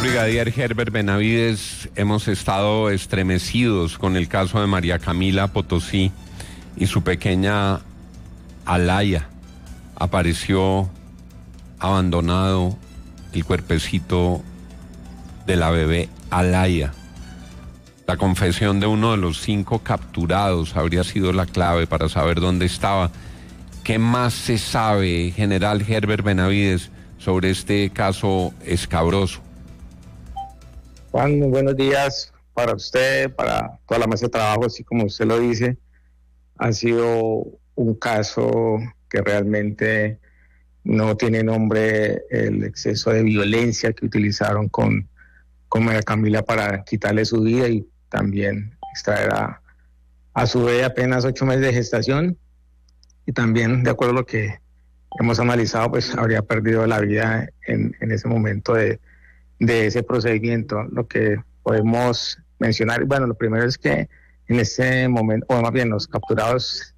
Brigadier Herbert Benavides, hemos estado estremecidos con el caso de María Camila Potosí y su pequeña Alaya. Apareció abandonado el cuerpecito de la bebé Alaya. La confesión de uno de los 5 capturados habría sido la clave para saber dónde estaba. ¿Qué más se sabe, general Herbert Benavides, sobre este caso escabroso? Juan, muy buenos días para usted, para toda la mesa de trabajo, así como usted lo dice. Ha sido un caso que realmente no tiene nombre, el exceso de violencia que utilizaron con María Camila para quitarle su vida y también extraer a su bebé apenas 8 meses de gestación. Y también, de acuerdo a lo que hemos analizado, pues habría perdido la vida en ese momento de ese procedimiento. Lo que podemos mencionar, bueno, lo primero es que en ese momento, o más bien los capturados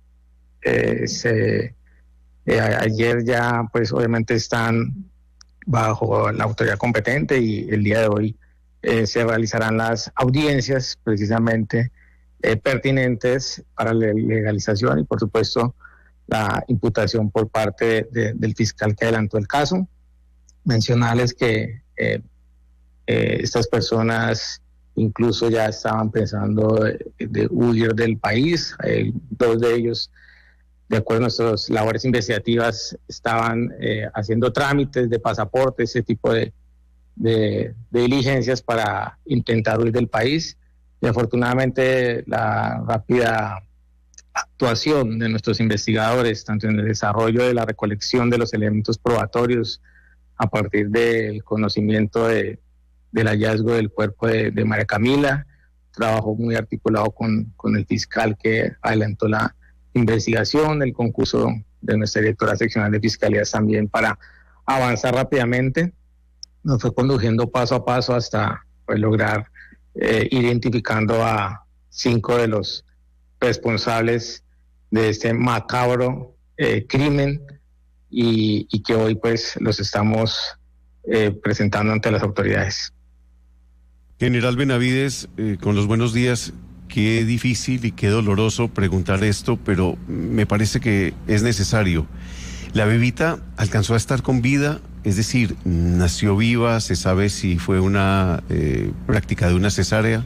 ayer ya pues obviamente están bajo la autoridad competente y el día de hoy se realizarán las audiencias precisamente pertinentes para la legalización y por supuesto la imputación por parte del fiscal que adelantó el caso. Mencionarles que estas personas incluso ya estaban pensando de huir del país. 2 de ellos, de acuerdo a nuestras labores investigativas, estaban haciendo trámites de pasaporte, ese tipo de diligencias para intentar huir del país. Y afortunadamente la rápida actuación de nuestros investigadores, tanto en el desarrollo de la recolección de los elementos probatorios a partir del conocimiento del hallazgo del cuerpo de María Camila, trabajo muy articulado con el fiscal que adelantó la investigación, el concurso de nuestra directora seccional de fiscalías también para avanzar rápidamente, nos fue conduciendo paso a paso hasta pues, lograr identificando a 5 de los responsables de este macabro crimen y que hoy pues los estamos presentando ante las autoridades. General Benavides, con los buenos días. Qué difícil y qué doloroso preguntar esto, pero me parece que es necesario. ¿La bebita alcanzó a estar con vida? Es decir, ¿nació viva? ¿Se sabe si fue una práctica de una cesárea?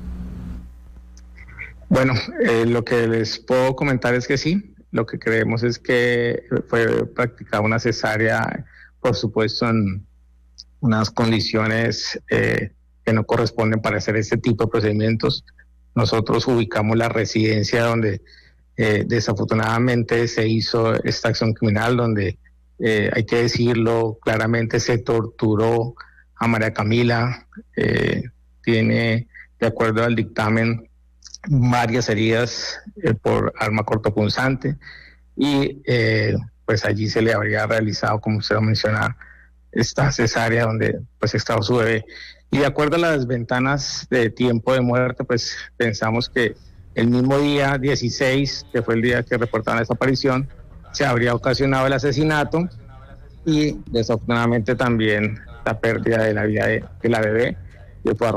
Bueno, lo que les puedo comentar es que sí. Lo que creemos es que fue practicada una cesárea, por supuesto, en unas condiciones que no corresponden para hacer este tipo de procedimientos. Nosotros ubicamos la residencia donde desafortunadamente se hizo esta acción criminal, donde hay que decirlo claramente, se torturó a María Camila. Tiene, de acuerdo al dictamen, varias heridas por arma cortopunzante y pues allí se le habría realizado, como usted lo menciona, esta cesárea donde pues estaba su bebé. Y de acuerdo a las ventanas de tiempo de muerte, pues pensamos que el mismo día 16, que fue el día que reportaron la desaparición, se habría ocasionado el asesinato y desafortunadamente también la pérdida de la vida de la bebé, que fue